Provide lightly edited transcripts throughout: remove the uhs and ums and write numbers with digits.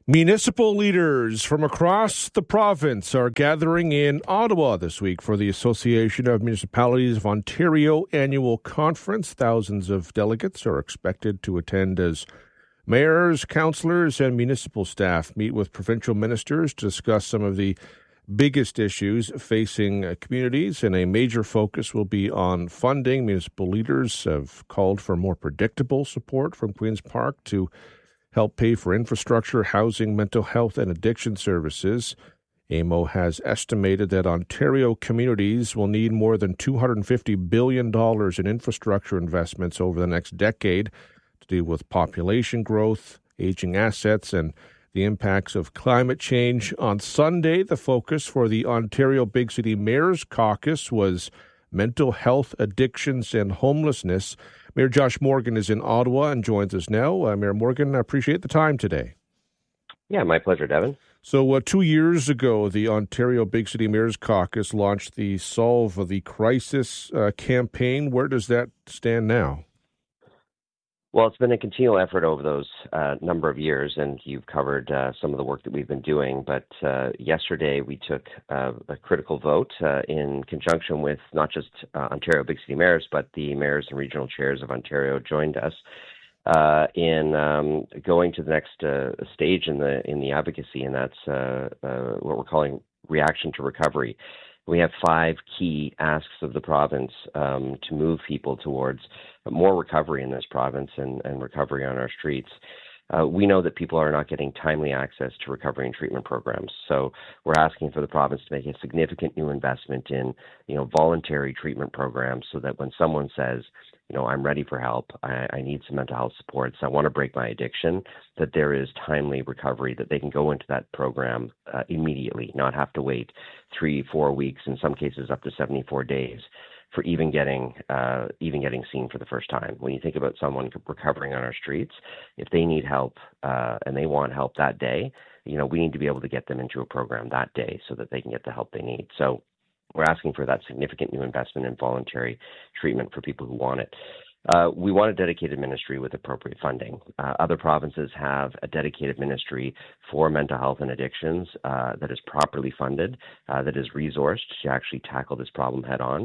Municipal leaders from across the province are gathering in Ottawa this week for the Association of Municipalities of Ontario annual conference. Thousands of delegates are expected to attend as mayors, councillors, and municipal staff meet with provincial ministers to discuss some of the biggest issues facing communities, and a major focus will be on funding. Municipal leaders have called for more predictable support from Queen's Park to help pay for infrastructure, housing, mental health, and addiction services. AMO has estimated that Ontario communities will need more than $250 billion in infrastructure investments over the next decade to deal with population growth, aging assets, and the impacts of climate change. On Sunday, the focus for the Ontario Big City Mayors Caucus was mental health, addictions, and homelessness. Mayor Josh Morgan is in Ottawa and joins us now. Mayor Morgan, I appreciate the time today. Yeah, my pleasure, Devin. So 2 years ago, the Ontario Big City Mayors Caucus launched the Solve the Crisis campaign. Where does that stand now? Well, it's been a continual effort over those number of years, and you've covered some of the work that we've been doing. But yesterday, we took a critical vote in conjunction with not just Ontario Big City Mayors, but the mayors and regional chairs of Ontario joined us in going to the next stage in the advocacy, and that's what we're calling reaction to recovery. We have 5 key asks of the province to move people towards more recovery in this province and recovery on our streets. We know that people are not getting timely access to recovery and treatment programs. So we're asking for the province to make a significant new investment in, voluntary treatment programs so that when someone says, I'm ready for help, I need some mental health supports, I want to break my addiction, that there is timely recovery, that they can go into that program immediately, not have to wait 3-4 weeks, in some cases up to 74 days for even getting seen for the first time. When you think about someone recovering on our streets, if they need help and they want help that day, we need to be able to get them into a program that day so that they can get the help they need. So we're asking for that significant new investment in voluntary treatment for people who want it. We want a dedicated ministry with appropriate funding. Other provinces have a dedicated ministry for mental health and addictions that is properly funded, that is resourced to actually tackle this problem head on.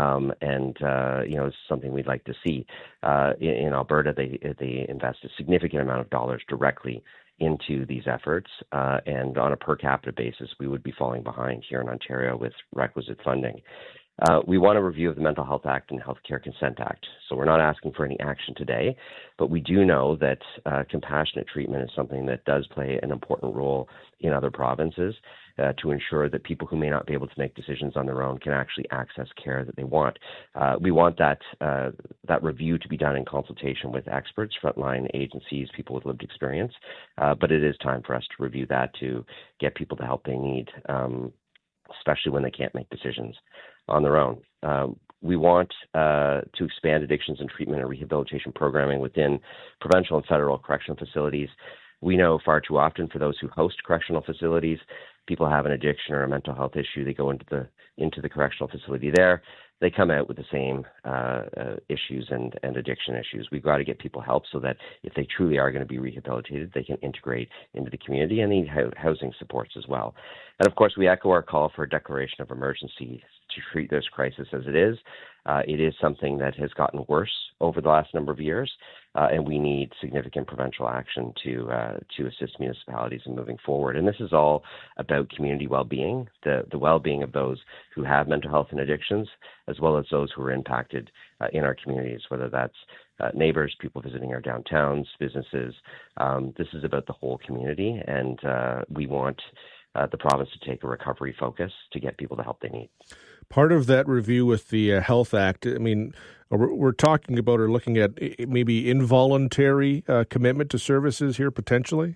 It's something we'd like to see. In Alberta, they invest a significant amount of dollars directly into these efforts, and on a per capita basis, we would be falling behind here in Ontario with requisite funding. We want a review of the Mental Health Act and Healthcare Consent Act. So we're not asking for any action today, but we do know that compassionate treatment is something that does play an important role in other provinces to ensure that people who may not be able to make decisions on their own can actually access care that they want. We want that review to be done in consultation with experts, frontline agencies, people with lived experience, but it is time for us to review that to get people the help they need, especially when they can't make decisions on their own. We want to expand addictions and treatment and rehabilitation programming within provincial and federal correctional facilities. We know far too often for those who host correctional facilities, people have an addiction or a mental health issue. They go into the correctional facility there. They come out with the same issues and addiction issues. We've got to get people help so that if they truly are going to be rehabilitated, they can integrate into the community and need housing supports as well. And of course, we echo our call for a declaration of emergency to treat this crisis as it is. It is something that has gotten worse over the last number of years, and we need significant provincial action to assist municipalities in moving forward. And this is all about community well-being, the well-being of those who have mental health and addictions, as well as those who are impacted in our communities, whether that's neighbors, people visiting our downtowns, businesses. This is about the whole community, and we want the province to take a recovery focus to get people the help they need. Part of that review with the Health Act, we're talking about or looking at maybe involuntary commitment to services here potentially?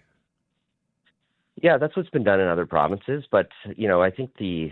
Yeah, that's what's been done in other provinces, but I think the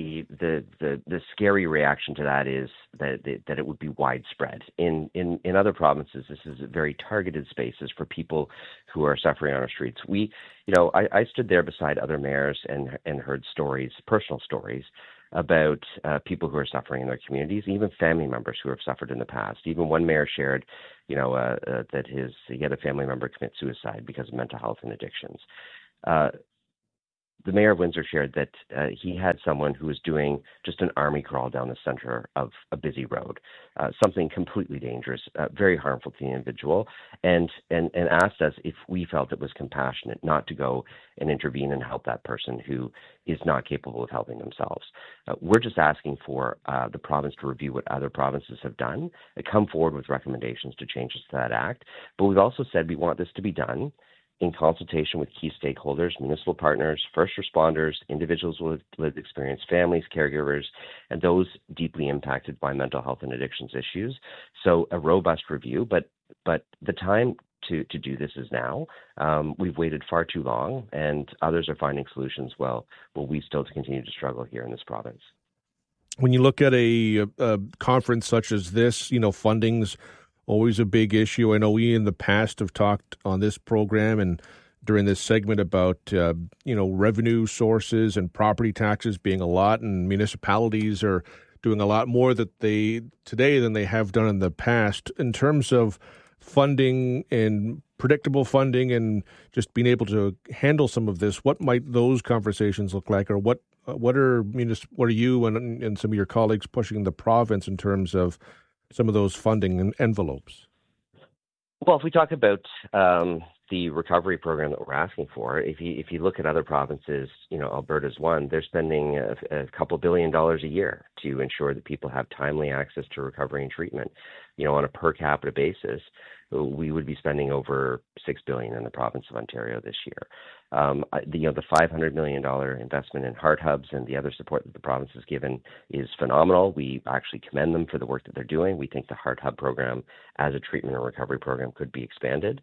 scary reaction to that is that it would be widespread. In other provinces, this is very targeted spaces for people who are suffering on our streets. I stood there beside other mayors and heard stories, personal stories, about people who are suffering in their communities, even family members who have suffered in the past. Even one mayor shared, that he had a family member commit suicide because of mental health and addictions. the mayor of Windsor shared that he had someone who was doing just an army crawl down the center of a busy road, something completely dangerous, very harmful to the individual, and asked us if we felt it was compassionate not to go and intervene and help that person who is not capable of helping themselves. We're just asking for the province to review what other provinces have done and come forward with recommendations to changes to that act. But we've also said we want this to be done in consultation with key stakeholders, municipal partners, first responders, individuals with lived experience, families, caregivers, and those deeply impacted by mental health and addictions issues. So a robust review, but the time to do this is now. We've waited far too long, and others are finding solutions. Well, we still continue to struggle here in this province. When you look at a conference such as this, funding's always a big issue. I know we in the past have talked on this program and during this segment about, revenue sources and property taxes being a lot, and municipalities are doing a lot more today than they have done in the past. In terms of funding and predictable funding and just being able to handle some of this, what might those conversations look like, or what are you and some of your colleagues pushing the province in terms of some of those funding envelopes? Well, if we talk about the recovery program that we're asking for, if you look at other provinces, Alberta's one, they're spending a couple $2 billion a year to ensure that people have timely access to recovery and treatment. On a per capita basis, we would be spending over $6 billion in the province of Ontario this year. The $500 million investment in heart hubs and the other support that the province has given is phenomenal. We actually commend them for the work that they're doing. We think the heart hub program as a treatment and recovery program could be expanded.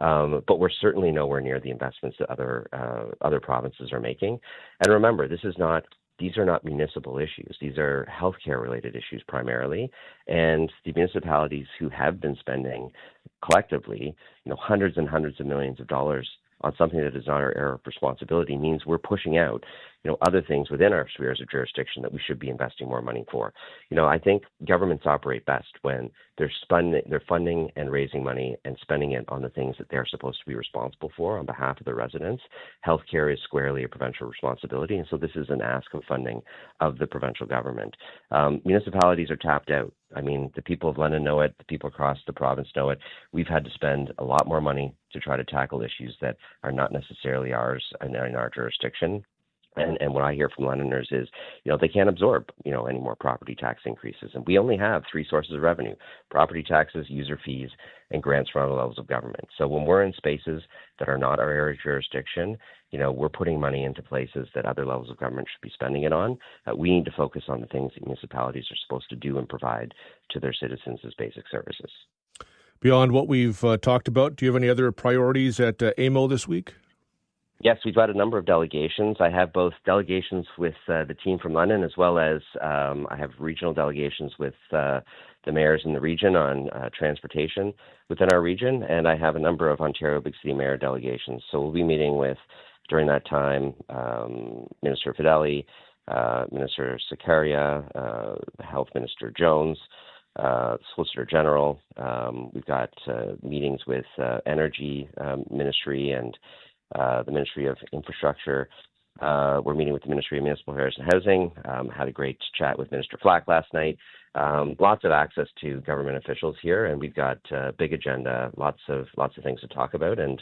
But we're certainly nowhere near the investments that other provinces are making. And remember, these are not municipal issues. These are healthcare-related issues primarily, and the municipalities who have been spending collectively, hundreds and hundreds of millions of dollars on something that is not our area of responsibility means we're pushing out, other things within our spheres of jurisdiction that we should be investing more money for. I think governments operate best when they're funding and raising money and spending it on the things that they're supposed to be responsible for on behalf of the residents. Healthcare is squarely a provincial responsibility, and so this is an ask of funding of the provincial government. Municipalities are tapped out. I mean, the people of London know it. The people across the province know it. We've had to spend a lot more money to try to tackle issues that are not necessarily ours and in our jurisdiction. And what I hear from Londoners is, they can't absorb, any more property tax increases. And we only have three sources of revenue: property taxes, user fees, and grants from other levels of government. So when we're in spaces that are not our area of jurisdiction, we're putting money into places that other levels of government should be spending it on. We need to focus on the things that municipalities are supposed to do and provide to their citizens as basic services. Beyond what we've talked about, do you have any other priorities at AMO this week? Yes, we've got a number of delegations. I have both delegations with the team from London, as well as I have regional delegations with the mayors in the region on transportation within our region, and I have a number of Ontario Big City Mayor delegations. So we'll be meeting with, during that time, Minister Fedeli, Minister Sakaria, Health Minister Jones, Solicitor General. We've got meetings with Energy Ministry and the Ministry of Infrastructure. We're meeting with the Ministry of Municipal Affairs and Housing. Had a great chat with Minister Flack last night. Lots of access to government officials here, and we've got a big agenda, lots of things to talk about. And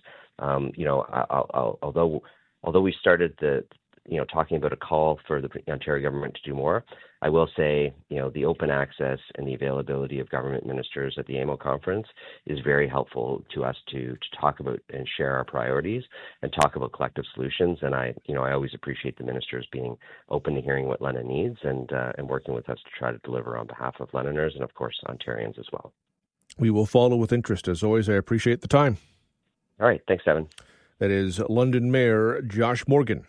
although we started talking about a call for the Ontario government to do more, I will say, the open access and the availability of government ministers at the AMO conference is very helpful to us to talk about and share our priorities and talk about collective solutions. And I always appreciate the ministers being open to hearing what London needs and working with us to try to deliver on behalf of Londoners and, of course, Ontarians as well. We will follow with interest. As always, I appreciate the time. All right. Thanks, Devin. That is London Mayor Josh Morgan.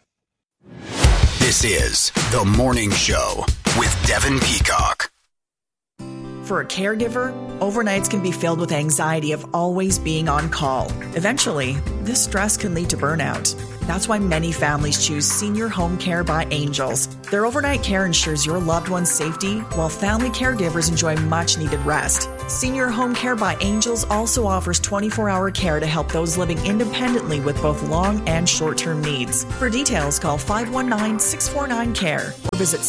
This is The Morning Show with Devin Peacock. For a caregiver, overnights can be filled with anxiety of always being on call. Eventually, this stress can lead to burnout. That's why many families choose Senior Home Care by Angels. Their overnight care ensures your loved one's safety while family caregivers enjoy much-needed rest. Senior Home Care by Angels also offers 24-hour care to help those living independently with both long and short-term needs. For details, call 519-649-CARE or visit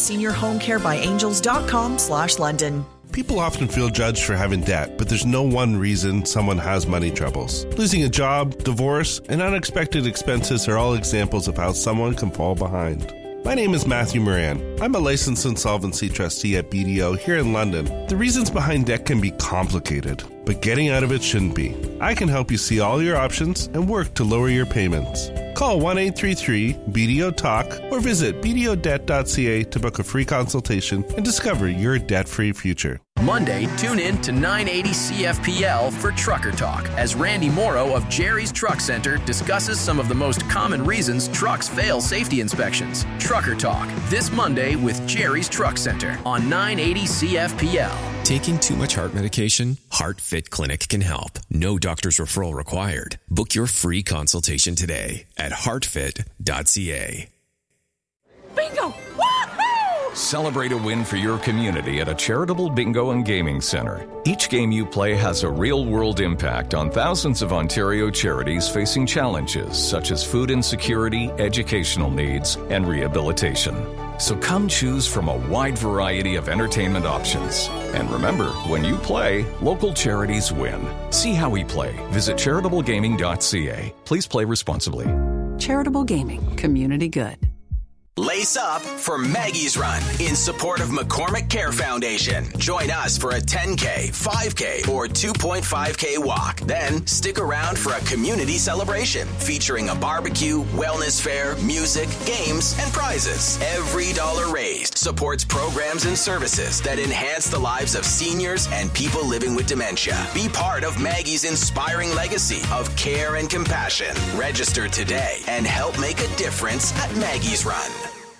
seniorhomecarebyangels.com/London. People often feel judged for having debt, but there's no one reason someone has money troubles. Losing a job, divorce, and unexpected expenses are all examples of how someone can fall behind. My name is Matthew Moran. I'm a licensed insolvency trustee at BDO here in London. The reasons behind debt can be complicated, but getting out of it shouldn't be. I can help you see all your options and work to lower your payments. Call 1-833-BDO-TALK or visit bdodebt.ca to book a free consultation and discover your debt-free future. Monday, tune in to 980 CFPL for Trucker Talk as Randy Morrow of Jerry's Truck Center discusses some of the most common reasons trucks fail safety inspections. Trucker Talk, this Monday with Jerry's Truck Center on 980 CFPL. Taking too much heart medication? HeartFit Clinic can help. No doctor's referral required. Book your free consultation today at heartfit.ca. Bingo! Celebrate a win for your community at a charitable bingo and gaming center. Each game you play has a real-world impact on thousands of Ontario charities facing challenges such as food insecurity, educational needs, and rehabilitation. So come choose from a wide variety of entertainment options. And remember, when you play, local charities win. See how we play. Visit charitablegaming.ca. Please play responsibly. Charitable Gaming. Community good. Lace up for Maggie's Run in support of McCormick Care Foundation. Join us for a 10K, 5K, or 2.5K walk. Then stick around for a community celebration featuring a barbecue, wellness fair, music, games, and prizes. Every dollar raised supports programs and services that enhance the lives of seniors and people living with dementia. Be part of Maggie's inspiring legacy of care and compassion. Register today and help make a difference at Maggie's Run.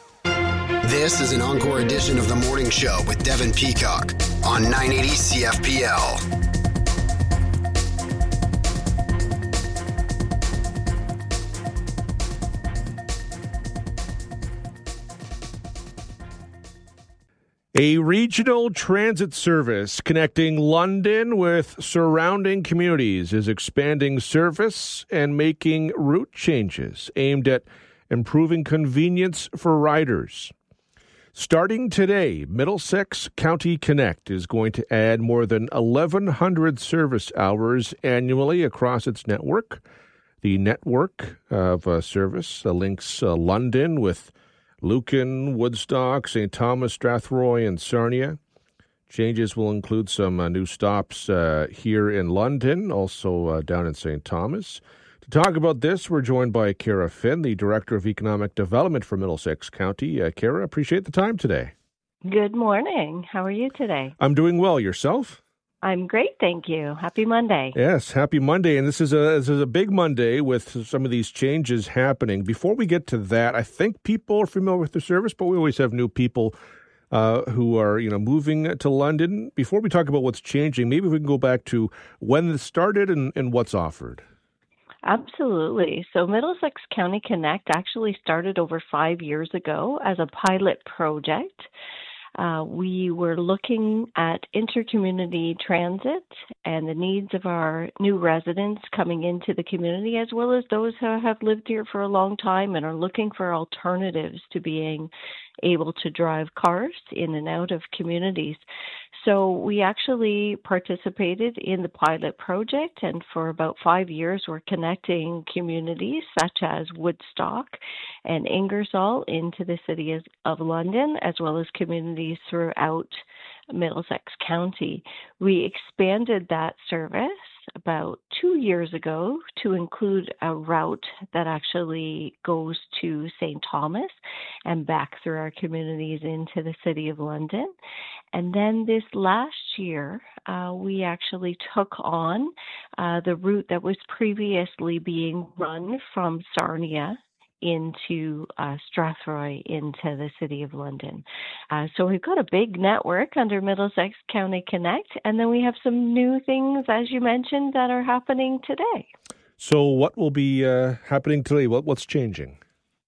This is an encore edition of The Morning Show with Devin Peacock on 980 CFPL. A regional transit service connecting London with surrounding communities is expanding service and making route changes aimed at improving convenience for riders. Starting today, Middlesex County Connect is going to add more than 1,100 service hours annually across its network. The network of service links London with Lucan, Woodstock, St. Thomas, Strathroy, and Sarnia. Changes will include some new stops here in London, also down in St. Thomas. To talk about this, we're joined by Kara Finn, the Director of Economic Development for Middlesex County. Kara, appreciate the time today. Good morning. How are you today? I'm doing well. Yourself? I'm great, thank you. Happy Monday. Yes, happy Monday. And this is a big Monday with some of these changes happening. Before we get to that, I think people are familiar with the service, but we always have new people who are, moving to London. Before we talk about what's changing, maybe we can go back to when this started and what's offered. Absolutely. So Middlesex County Connect actually started over 5 years ago as a pilot project. We were looking at intercommunity transit and the needs of our new residents coming into the community, as well as those who have lived here for a long time and are looking for alternatives to being able to drive cars in and out of communities. So we actually participated in the pilot project, and for about 5 years we're connecting communities such as Woodstock and Ingersoll into the city of London, as well as communities throughout Middlesex County. We expanded that service about 2 years ago to include a route that actually goes to St. Thomas and back through our communities into the city of London. And then this last year, we actually took on the route that was previously being run from Sarnia into Strathroy into the city of London. So we've got a big network under Middlesex County Connect, and then we have some new things, as you mentioned, that are happening today. So what will be happening today? What's changing?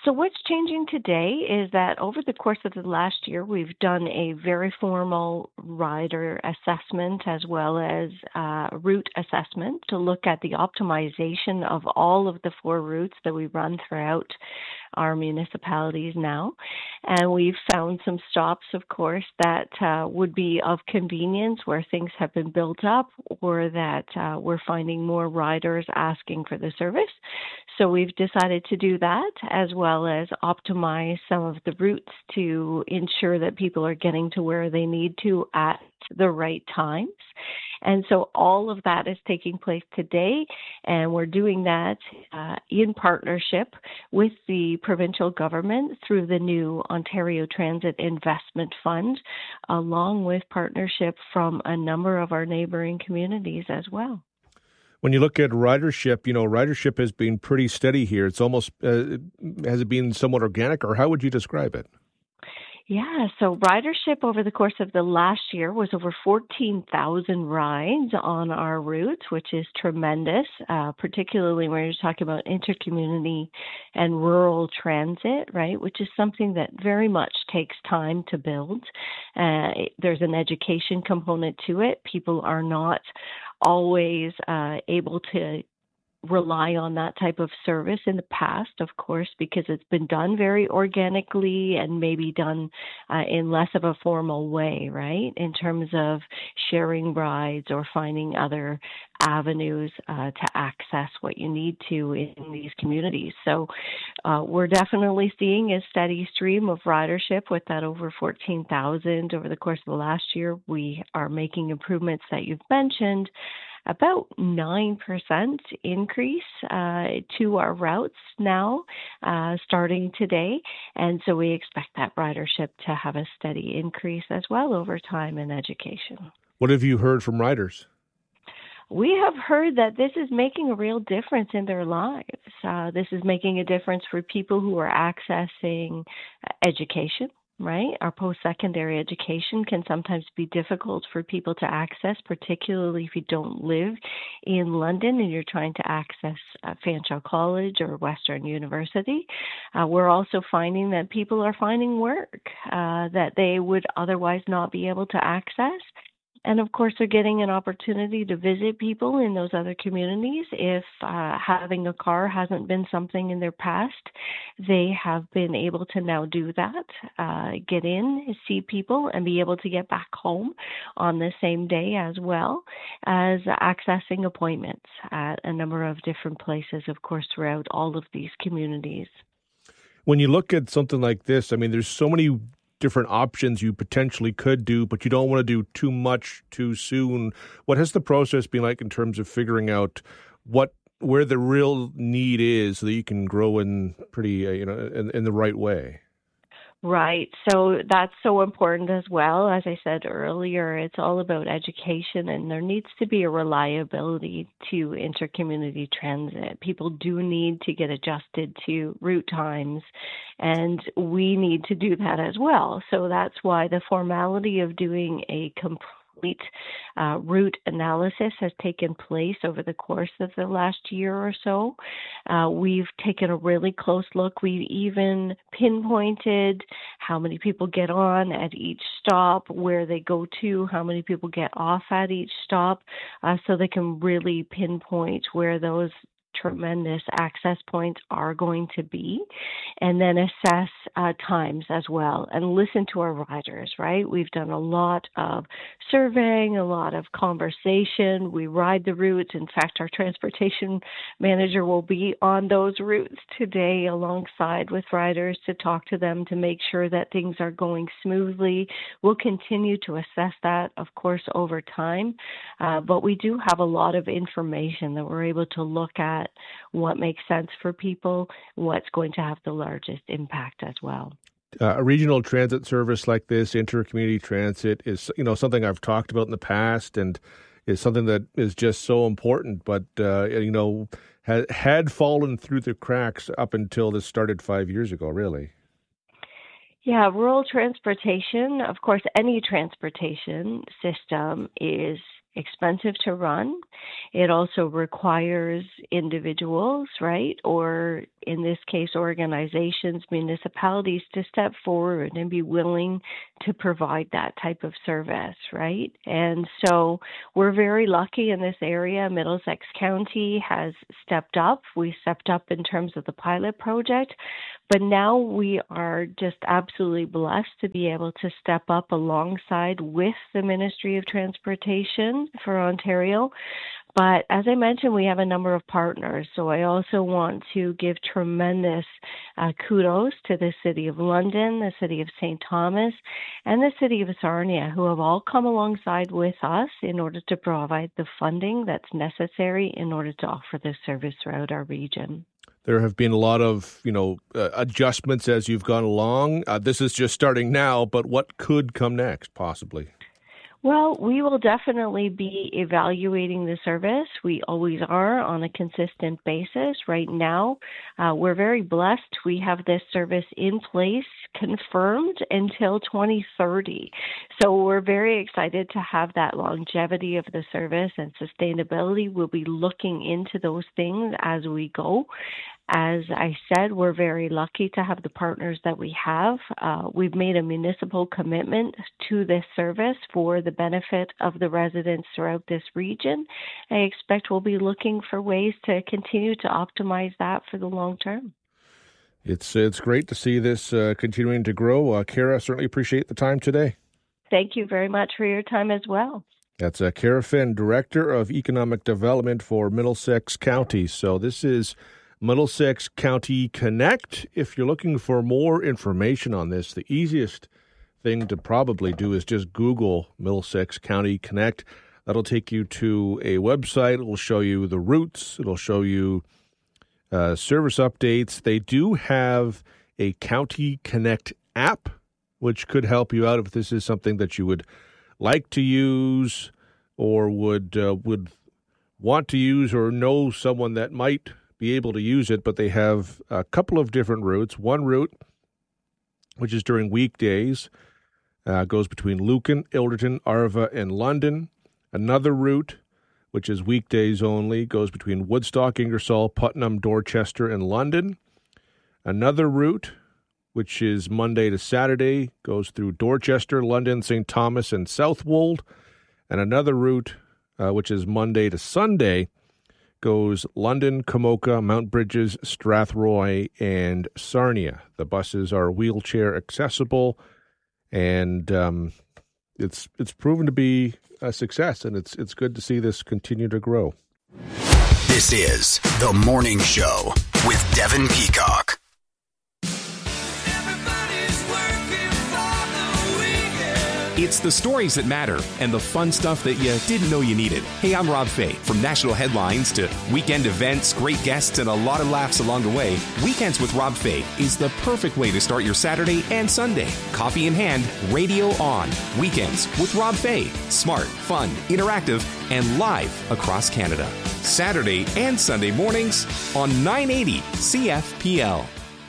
So what's changing today is that over the course of the last year, we've done a very formal rider assessment as well as route assessment to look at the optimization of all of the 4 routes that we run throughout our municipalities now. And we've found some stops, of course, that would be of convenience where things have been built up or that we're finding more riders asking for the service. So we've decided to do that as well as optimize some of the routes to ensure that people are getting to where they need to at the right times. And so all of that is taking place today, and we're doing that in partnership with the provincial government through the new Ontario Transit Investment Fund, along with partnership from a number of our neighboring communities as well. When you look at ridership, ridership has been pretty steady here. It's almost, has it been somewhat organic, or how would you describe it? Yeah, so ridership over the course of the last year was over 14,000 rides on our routes, which is tremendous, particularly when you're talking about intercommunity and rural transit, right, which is something that very much takes time to build. There's an education component to it. People are not always able to rely on that type of service in the past, of course, because it's been done very organically and maybe done in less of a formal way, right, in terms of sharing rides or finding other avenues to access what you need to in these communities. So we're definitely seeing a steady stream of ridership with that over 14,000 over the course of the last year. We are making improvements that you've mentioned, about 9% increase to our routes now, starting today. And so we expect that ridership to have a steady increase as well over time in education. What have you heard from riders? We have heard that this is making a real difference in their lives. This is making a difference for people who are accessing education. Right? Our post-secondary education can sometimes be difficult for people to access, particularly if you don't live in London and you're trying to access Fanshawe College or Western University. We're also finding that people are finding work that they would otherwise not be able to access. And of course, they're getting an opportunity to visit people in those other communities. If having a car hasn't been something in their past, they have been able to now do that, get in, see people, and be able to get back home on the same day, as well as accessing appointments at a number of different places, of course, throughout all of these communities. When you look at something like this, I mean, there's so many different options you potentially could do, but you don't want to do too much too soon. What has the process been like in terms of figuring out where the real need is so that you can grow in pretty, in the right way? Right. So that's so important as well. As I said earlier, it's all about education, and there needs to be a reliability to intercommunity transit. People do need to get adjusted to route times, and we need to do that as well. So that's why the formality of doing a complete route analysis has taken place over the course of the last year or so. We've taken a really close look. We've even pinpointed how many people get on at each stop, where they go to, how many people get off at each stop, so they can really pinpoint where those tremendous access points are going to be, and then assess times as well and listen to our riders, right? We've done a lot of surveying, a lot of conversation. We ride the routes. In fact, our transportation manager will be on those routes today alongside with riders to talk to them to make sure that things are going smoothly. We'll continue to assess that, of course, over time, but we do have a lot of information that we're able to look at what makes sense for people, what's going to have the largest impact as well. A regional transit service like this, intercommunity transit, is something I've talked about in the past, and is something that is just so important, but had fallen through the cracks up until this started 5 years ago, really. Yeah, rural transportation, of course, any transportation system is expensive to run. It also requires individuals, right, or in this case, organizations, municipalities to step forward and be willing to provide that type of service, right? And so we're very lucky in this area. Middlesex County has stepped up. We stepped up in terms of the pilot project, but now we are just absolutely blessed to be able to step up alongside with the Ministry of Transportation for Ontario. But as I mentioned, we have a number of partners. So I also want to give tremendous kudos to the City of London, the City of St. Thomas, and the City of Sarnia, who have all come alongside with us in order to provide the funding that's necessary in order to offer this service throughout our region. There have been a lot of, adjustments as you've gone along. This is just starting now, but what could come next, possibly? Well, we will definitely be evaluating the service. We always are on a consistent basis. Right now, we're very blessed. We have this service in place, confirmed until 2030. So we're very excited to have that longevity of the service and sustainability. We'll be looking into those things as we go. As I said, we're very lucky to have the partners that we have. We've made a municipal commitment to this service for the benefit of the residents throughout this region. I expect we'll be looking for ways to continue to optimize that for the long term. It's great to see this continuing to grow. Kara, certainly appreciate the time today. Thank you very much for your time as well. That's Kara Finn, Director of Economic Development for Middlesex County. So this is Middlesex County Connect. If you're looking for more information on this, the easiest thing to probably do is just Google Middlesex County Connect. That'll take you to a website. It will show you the routes. It'll show you service updates. They do have a County Connect app, which could help you out if this is something that you would like to use or would want to use or know someone that might be able to use it. But they have a couple of different routes. One route, which is during weekdays, goes between Lucan, Ilderton, Arva, and London. Another route, which is weekdays only, goes between Woodstock, Ingersoll, Putnam, Dorchester, and London. Another route, which is Monday to Saturday, goes through Dorchester, London, St. Thomas, and Southwold. And another route, which is Monday to Sunday, goes London, Komoka, Mount Bridges, Strathroy, and Sarnia. The buses are wheelchair accessible, and it's proven to be a success, and it's good to see this continue to grow. This is The Morning Show with Devin Peacock. It's the stories that matter and the fun stuff that you didn't know you needed. Hey, I'm Rob Fay. From national headlines to weekend events, great guests, and a lot of laughs along the way, Weekends with Rob Fay is the perfect way to start your Saturday and Sunday. Coffee in hand, radio on. Weekends with Rob Fay. Smart, fun, interactive, and live across Canada. Saturday and Sunday mornings on 980 CFPL.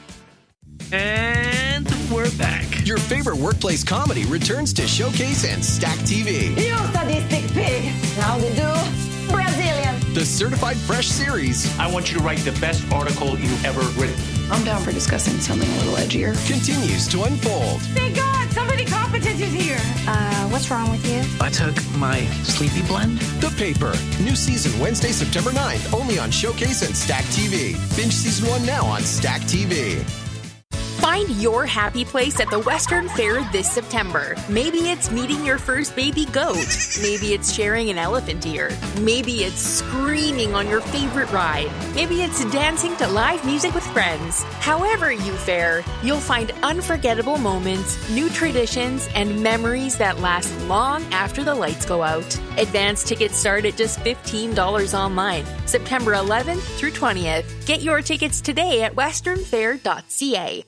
And we're back. Your favorite workplace comedy returns to Showcase and Stack TV. You sadistic pig. How they do? Brazilian. The Certified Fresh series. I want you to write the best article you've ever written. I'm down for discussing something a little edgier. Continues to unfold. Thank God, somebody competent is here. What's wrong with you? I took my sleepy blend. The Paper. New season Wednesday, September 9th. Only on Showcase and Stack TV. Binge season 1 now on Stack TV. Find your happy place at the Western Fair this September. Maybe it's meeting your first baby goat. Maybe it's sharing an elephant ear. Maybe it's screaming on your favorite ride. Maybe it's dancing to live music with friends. However you fare, you'll find unforgettable moments, new traditions, and memories that last long after the lights go out. Advance tickets start at just $15 online, September 11th through 20th. Get your tickets today at westernfair.ca.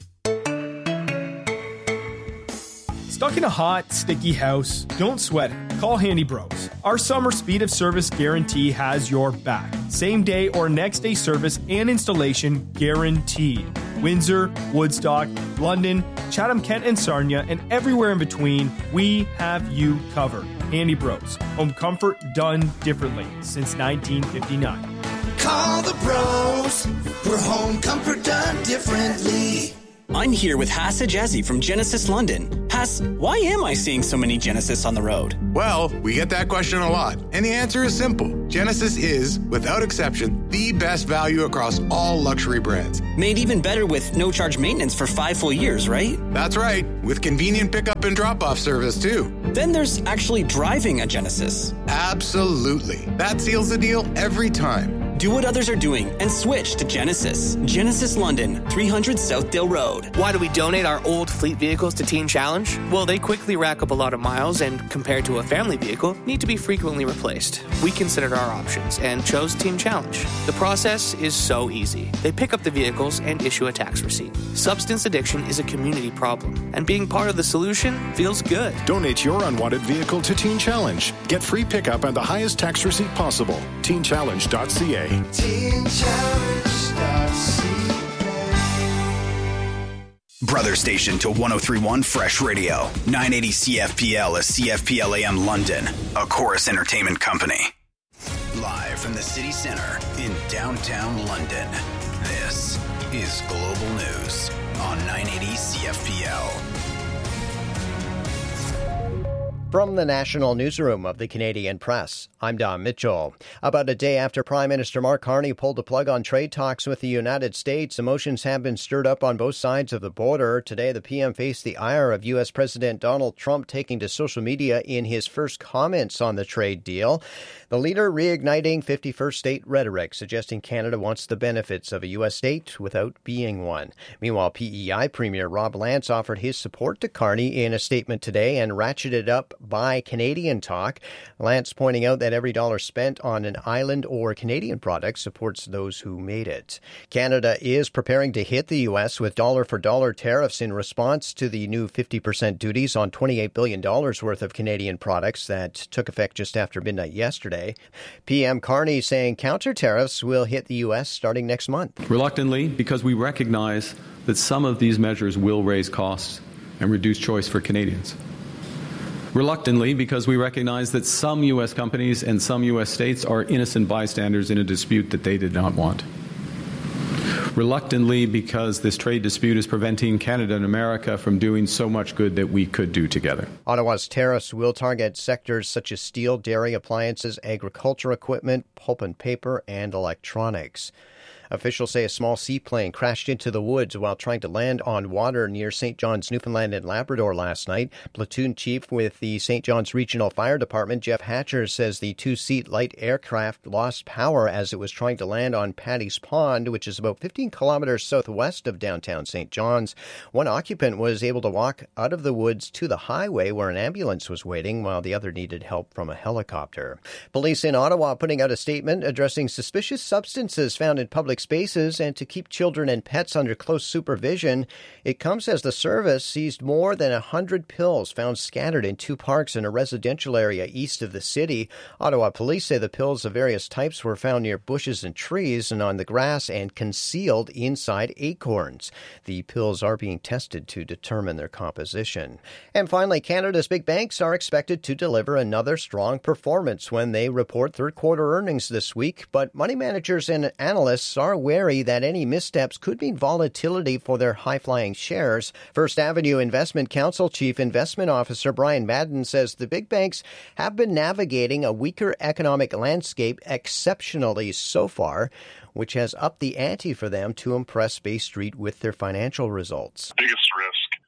Stuck in a hot, sticky house? Don't sweat it. Call Handy Bros. Our summer speed of service guarantee has your back. Same day or next day service and installation guaranteed. Windsor, Woodstock, London, Chatham, Kent, and Sarnia, and everywhere in between, we have you covered. Handy Bros. Home comfort done differently since 1959. Call the bros for home comfort done differently. I'm here with Haas Ajazi from Genesis London. Haas, why am I seeing so many Genesis on the road? Well, we get that question a lot, and the answer is simple. Genesis is, without exception, the best value across all luxury brands. Made even better with no-charge maintenance for 5 full years, right? That's right, with convenient pickup and drop-off service, too. Then there's actually driving a Genesis. Absolutely. That seals the deal every time. Do what others are doing and switch to Genesis. Genesis London, 300 Southdale Road. Why do we donate our old fleet vehicles to Teen Challenge? Well, they quickly rack up a lot of miles and, compared to a family vehicle, need to be frequently replaced. We considered our options and chose Teen Challenge. The process is so easy. They pick up the vehicles and issue a tax receipt. Substance addiction is a community problem, and being part of the solution feels good. Donate your unwanted vehicle to Teen Challenge. Get free pickup and the highest tax receipt possible. TeenChallenge.ca. Brother station to 103.1 Fresh Radio. 980 CFPL is CFPL AM London, a Chorus Entertainment company. Live from the city center in downtown London, this is Global News on 980 CFPL. From the National Newsroom of the Canadian Press, I'm Don Mitchell. About a day after Prime Minister Mark Carney pulled the plug on trade talks with the United States, emotions have been stirred up on both sides of the border. Today, the PM faced the ire of U.S. President Donald Trump, taking to social media in his first comments on the trade deal. The leader reigniting 51st state rhetoric, suggesting Canada wants the benefits of a U.S. state without being one. Meanwhile, PEI Premier Rob Lance offered his support to Carney in a statement today and ratcheted up by Canadian talk. Lance pointing out that every dollar spent on an island or Canadian product supports those who made it. Canada is preparing to hit the U.S. with dollar-for-dollar tariffs in response to the new 50% duties on $28 billion worth of Canadian products that took effect just after midnight yesterday. PM Carney saying counter tariffs will hit the U.S. starting next month. Reluctantly, because we recognize that some of these measures will raise costs and reduce choice for Canadians. Reluctantly, because we recognize that some U.S. companies and some U.S. states are innocent bystanders in a dispute that they did not want. Reluctantly, because this trade dispute is preventing Canada and America from doing so much good that we could do together. Ottawa's tariffs will target sectors such as steel, dairy, appliances, agriculture equipment, pulp and paper, and electronics. Officials say a small seaplane crashed into the woods while trying to land on water near St. John's, Newfoundland and Labrador last night. Platoon Chief with the St. John's Regional Fire Department, Jeff Hatcher, says the two-seat light aircraft lost power as it was trying to land on Paddy's Pond, which is about 15 kilometers southwest of downtown St. John's. One occupant was able to walk out of the woods to the highway where an ambulance was waiting, while the other needed help from a helicopter. Police in Ottawa putting out a statement addressing suspicious substances found in public spaces and to keep children and pets under close supervision. It comes as the service seized more than 100 pills found scattered in 2 parks in a residential area east of the city. Ottawa police say the pills of various types were found near bushes and trees and on the grass and concealed inside acorns. The pills are being tested to determine their composition. And finally, Canada's big banks are expected to deliver another strong performance when they report third-quarter earnings this week, but money managers and analysts are wary that any missteps could mean volatility for their high-flying shares. First Avenue Investment Council Chief Investment Officer Brian Madden says the big banks have been navigating a weaker economic landscape exceptionally so far, which has upped the ante for them to impress Bay Street with their financial results. Biggest risk,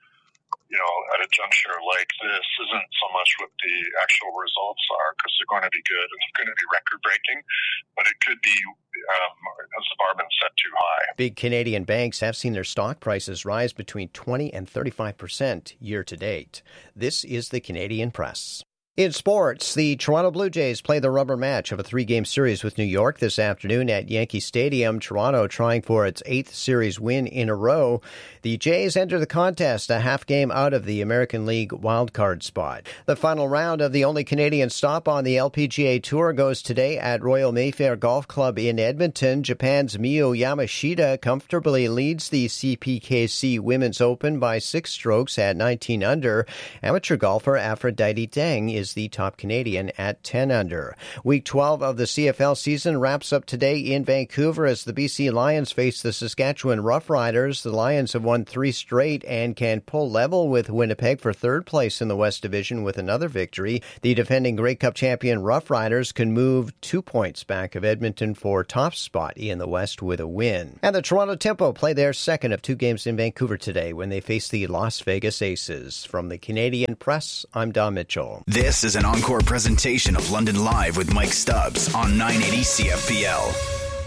at a juncture like this isn't so much what the actual results are, because they're going to be good and they're going to be record-breaking, but it could be, has the bar been set too high? Big Canadian banks have seen their stock prices rise between 20 and 35% year to date. This is the Canadian Press. In sports, the Toronto Blue Jays play the rubber match of a 3-game series with New York this afternoon at Yankee Stadium. Toronto trying for its 8th series win in a row. The Jays enter the contest a half game out of the American League wildcard spot. The final round of the only Canadian stop on the LPGA Tour goes today at Royal Mayfair Golf Club in Edmonton. Japan's Miyu Yamashita comfortably leads the CPKC Women's Open by 6 strokes at 19 under. Amateur golfer Aphrodite Deng is is the top Canadian at 10 under. Week 12 of the CFL season wraps up today in Vancouver as the BC Lions face the Saskatchewan Roughriders. The Lions have won 3 straight and can pull level with Winnipeg for third place in the West Division with another victory. The defending Grey Cup champion Roughriders can move 2 points back of Edmonton for top spot in the West with a win. And the Toronto Tempo play their second of 2 games in Vancouver today when they face the Las Vegas Aces. From the Canadian Press, I'm Don Mitchell. This is an encore presentation of London Live with Mike Stubbs on 980 CFPL.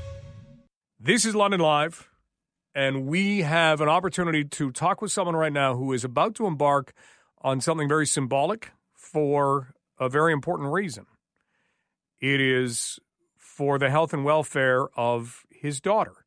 This is London Live, and we have an opportunity to talk with someone right now who is about to embark on something very symbolic for a very important reason. It is for the health and welfare of his daughter.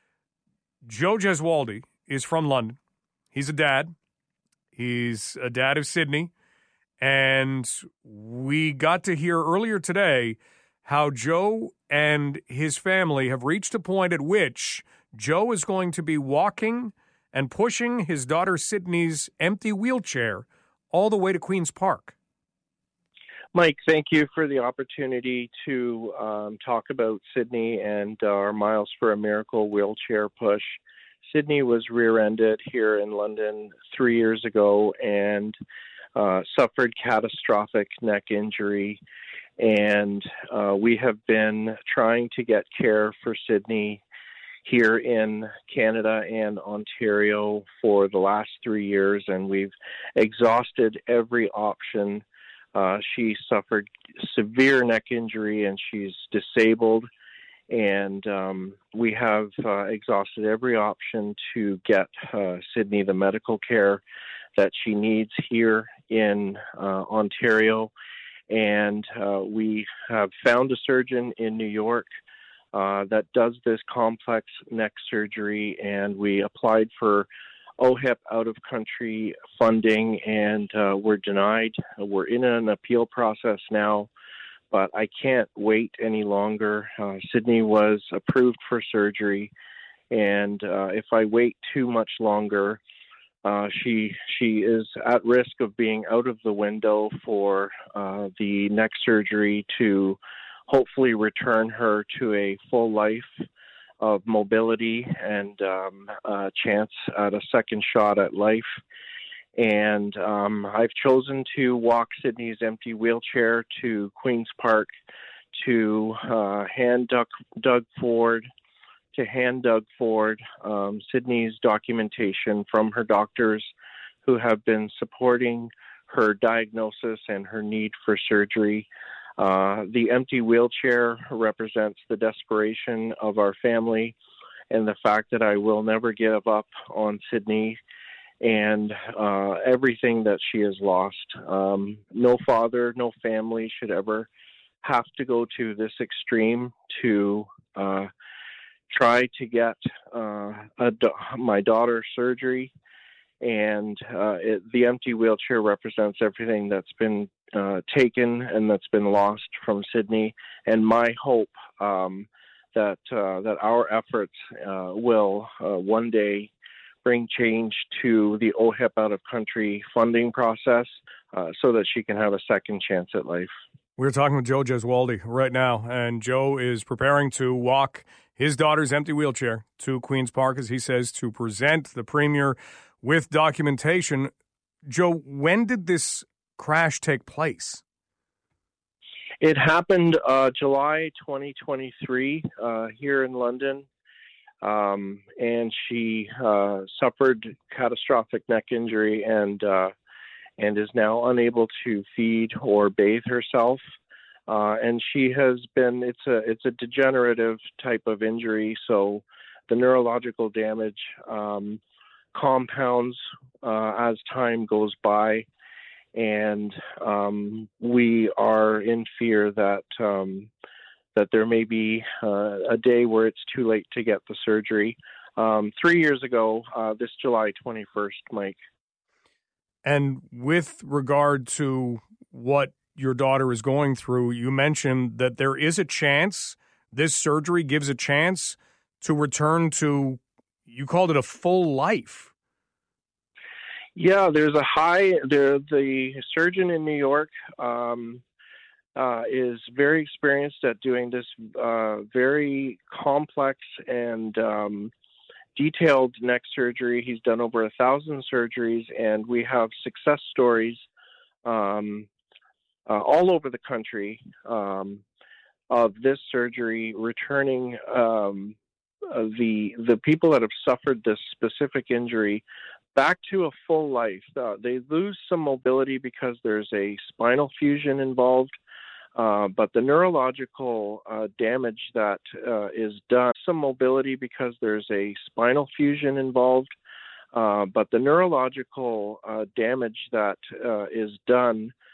Joe Gesualdi is from London. He's a dad. He's a dad of Sydney. And we got to hear earlier today how Joe and his family have reached a point at which Joe is going to be walking and pushing his daughter Sydney's empty wheelchair all the way to Queen's Park. Mike, thank you for the opportunity to talk about Sydney and our Miles for a Miracle wheelchair push. Sydney was rear-ended here in London 3 years ago and suffered catastrophic neck injury. And we have been trying to get care for Sydney here in Canada and Ontario for the last 3 years, and we've exhausted every option. She suffered severe neck injury and she's disabled, and we have exhausted every option to get Sydney the medical care that she needs here in Ontario. And we have found a surgeon in New York that does this complex neck surgery, and we applied for OHIP out-of-country funding, and we're denied. We're in an appeal process now, but I can't wait any longer. Sydney was approved for surgery, and if I wait too much longer, she is at risk of being out of the window for the neck surgery to hopefully return her to a full life of mobility and a chance at a second shot at life. And I've chosen to walk Sydney's empty wheelchair to Queen's Park to hand Doug Ford Sydney's documentation from her doctors who have been supporting her diagnosis and her need for surgery. The empty wheelchair represents the desperation of our family and the fact that I will never give up on Sydney and everything that she has lost. No father, no family should ever have to go to this extreme to try to get my daughter surgery. And the empty wheelchair represents everything that's been taken and that's been lost from Sydney. And my hope that our efforts will one day bring change to the OHIP out-of-country funding process so that she can have a second chance at life. We're talking with Joe Gesualdi right now, and Joe is preparing to walk his daughter's empty wheelchair to Queen's Park, as he says, to present the Premier with documentation. Joe, when did this crash take place? It happened July 2023 here in London, and she suffered catastrophic neck injury and is now unable to feed or bathe herself. And she has been, it's a degenerative type of injury, so the neurological damage compounds as time goes by, and we are in fear that there may be a day where it's too late to get the surgery. 3 years ago, this July 21st, Mike. And with regard to what your daughter is going through, you mentioned that there is a chance, this surgery gives a chance to return to, you called it a full life. Yeah, there's a high. The surgeon in New York is very experienced at doing this very complex and detailed neck surgery. He's done over 1,000 surgeries, and we have success stories all over the country of this surgery returning the people that have suffered this specific injury back to a full life. They lose some mobility because there's a spinal fusion involved, but the neurological damage that is done, some mobility because there's a spinal fusion involved, but the neurological damage that is done